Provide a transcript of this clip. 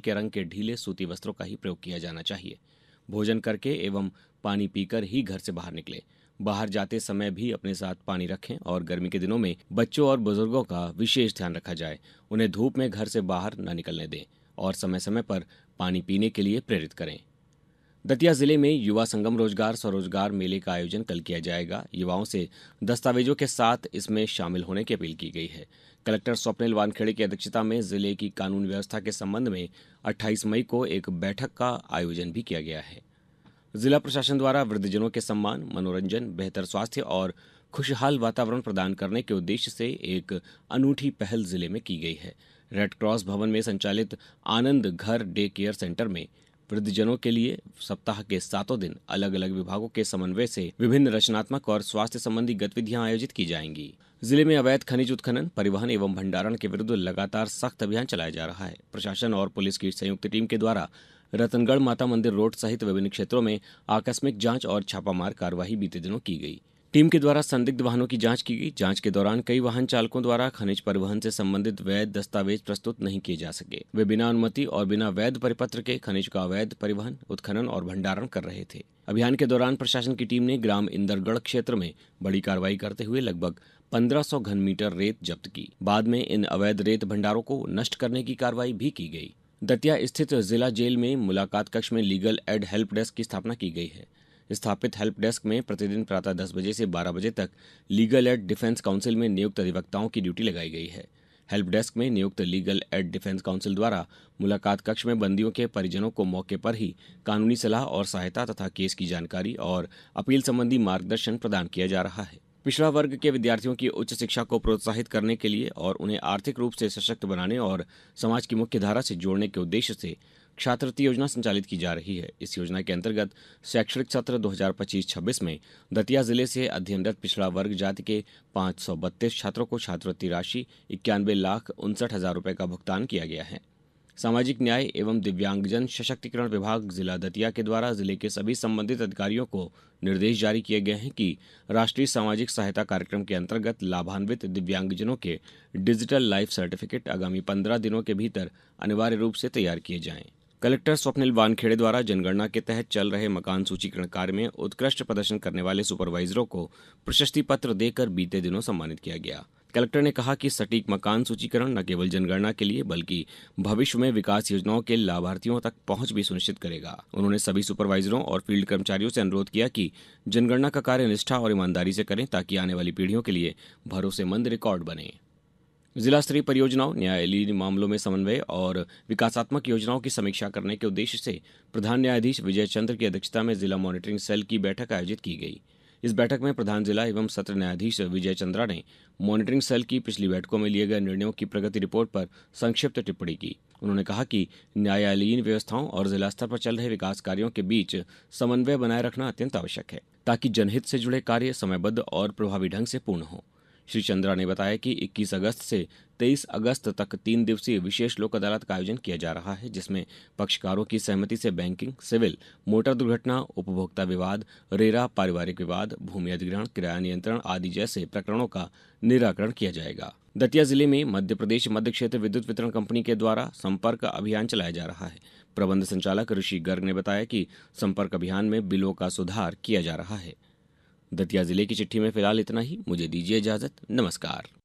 हल्के रंग के ढीले सूती वस्त्रों का ही प्रयोग किया जाना चाहिए। भोजन करके एवं पानी पीकर ही घर से बाहर निकले। बाहर जाते समय भी अपने साथ पानी रखें और गर्मी के दिनों में बच्चों और बुजुर्गों का विशेष ध्यान रखा जाए। उन्हें धूप में घर से बाहर न निकलने दें और समय समय पर पानी पीने के लिए प्रेरित करें। दतिया जिले में युवा संगम रोजगार स्वरोजगार मेले का आयोजन कल किया जाएगा। युवाओं से दस्तावेजों के साथ इसमें शामिल होने की अपील की गई है। कलेक्टर स्वप्निल वानखेड़े की अध्यक्षता में जिले की कानून व्यवस्था के संबंध में 28 मई को एक बैठक का आयोजन भी किया गया है। जिला प्रशासन द्वारा वृद्धजनों के सम्मान, मनोरंजन, बेहतर स्वास्थ्य और खुशहाल वातावरण प्रदान करने के उद्देश्य से एक अनूठी पहल जिले में की गई है। रेड क्रॉस भवन में संचालित आनंद घर डे केयर सेंटर में वृद्धजनों के लिए सप्ताह के 7 दिन अलग अलग विभागों के समन्वय से विभिन्न रचनात्मक और स्वास्थ्य संबंधी गतिविधियां आयोजित की जाएंगी। जिले में अवैध खनिज उत्खनन, परिवहन एवं भंडारण के विरुद्ध लगातार सख्त अभियान चलाया जा रहा है। प्रशासन और पुलिस की संयुक्त टीम के द्वारा रतनगढ़ माता मंदिर रोड सहित विभिन्न क्षेत्रों में आकस्मिक जांच और छापामार कार्यवाही बीते दिनों की गई। टीम के द्वारा संदिग्ध वाहनों की जांच की गई। जांच के दौरान कई वाहन चालकों द्वारा खनिज परिवहन से संबंधित वैध दस्तावेज प्रस्तुत नहीं किए जा सके। वे बिना अनुमति और बिना वैध परिपत्र के खनिज का अवैध परिवहन, उत्खनन और भंडारण कर रहे थे। अभियान के दौरान प्रशासन की टीम ने ग्राम इंदरगढ़ क्षेत्र में बड़ी कार्रवाई करते हुए लगभग 1500 घन मीटर रेत जब्त की। बाद में इन अवैध रेत भंडारों को नष्ट करने की कार्रवाई भी की गई। दतिया स्थित जिला जेल में मुलाकात कक्ष में लीगल एड हेल्प डेस्क की स्थापना की गई है। स्थापित हेल्प डेस्क में प्रतिदिन प्रातः 10 बजे से 12 बजे तक लीगल एड डिफेंस काउंसिल में नियुक्त अधिवक्ताओं की ड्यूटी लगाई गई है। हेल्प डेस्क में नियुक्त लीगल एड डिफेंस काउंसिल द्वारा मुलाकात कक्ष में बंदियों के परिजनों को मौके पर ही कानूनी सलाह और सहायता तथा केस की जानकारी और अपील संबंधी मार्गदर्शन प्रदान किया जा रहा है। पिछड़ा वर्ग के विद्यार्थियों की उच्च शिक्षा को प्रोत्साहित करने के लिए और उन्हें आर्थिक रूप से सशक्त बनाने और समाज की मुख्य धारा से जोड़ने के उद्देश्य से छात्रवृत्ति योजना संचालित की जा रही है। इस योजना के अंतर्गत शैक्षणिक सत्र 2025-26 में दतिया जिले से अध्ययनरत पिछड़ा वर्ग जाति के 532 छात्रों को छात्रवृत्ति राशि 91,59,000 रुपये का भुगतान किया गया है। सामाजिक न्याय एवं दिव्यांगजन सशक्तिकरण विभाग जिला दतिया के द्वारा जिले के सभी संबंधित अधिकारियों को निर्देश जारी किए गए हैं कि राष्ट्रीय सामाजिक सहायता कार्यक्रम के अंतर्गत लाभान्वित दिव्यांगजनों के डिजिटल लाइफ सर्टिफिकेट आगामी 15 दिनों के भीतर अनिवार्य रूप से तैयार किए जाएं। कलेक्टर स्वप्निल वानखेड़े द्वारा जनगणना के तहत चल रहे मकान सूचीकरण कार्य में उत्कृष्ट प्रदर्शन करने वाले सुपरवाइजरों को प्रशस्ति पत्र देकर बीते दिनों सम्मानित किया गया। कलेक्टर ने कहा कि सटीक मकान सूचीकरण न केवल जनगणना के लिए बल्कि भविष्य में विकास योजनाओं के लाभार्थियों तक पहुंच भी सुनिश्चित करेगा। उन्होंने सभी सुपरवाइजरों और फील्ड कर्मचारियों से अनुरोध किया कि जनगणना का कार्य निष्ठा और ईमानदारी से करें ताकि आने वाली पीढ़ियों के लिए भरोसेमंद रिकॉर्ड बने। जिला स्तरीय परियोजनाओं, न्यायालयीन मामलों में समन्वय और विकासात्मक योजनाओं की समीक्षा करने के उद्देश्य से प्रधान न्यायाधीश विजय चंद्र की अध्यक्षता में जिला मॉनिटरिंग सेल की बैठक आयोजित की गई। इस बैठक में प्रधान जिला एवं सत्र न्यायाधीश विजय चंद्रा ने मॉनिटरिंग सेल की पिछली बैठकों में लिए गए निर्णयों की प्रगति रिपोर्ट पर संक्षिप्त टिप्पणी की। उन्होंने कहा कि न्यायालयीन व्यवस्थाओं और जिला स्तर पर चल रहे विकास कार्यों के बीच समन्वय बनाए रखना अत्यंत आवश्यक है ताकि जनहित से जुड़े कार्य समयबद्ध और प्रभावी ढंग से पूर्ण हों। श्री चंद्रा ने बताया कि 21 अगस्त से 23 अगस्त तक 3 दिवसीय विशेष लोक अदालत का आयोजन किया जा रहा है, जिसमें पक्षकारों की सहमति से बैंकिंग, सिविल, मोटर दुर्घटना, उपभोक्ता विवाद, रेरा, पारिवारिक विवाद, भूमि अधिग्रहण, किराया नियंत्रण आदि जैसे प्रकरणों का निराकरण किया जाएगा। दतिया जिले में मध्य प्रदेश मध्य क्षेत्र विद्युत वितरण कंपनी के द्वारा संपर्क अभियान चलाया जा रहा है। प्रबंध संचालक ऋषि गर्ग ने बताया कि संपर्क अभियान में बिलों का सुधार किया जा रहा है। दतिया जिले की चिट्ठी में फिलहाल इतना ही। मुझे दीजिए इजाजत। नमस्कार।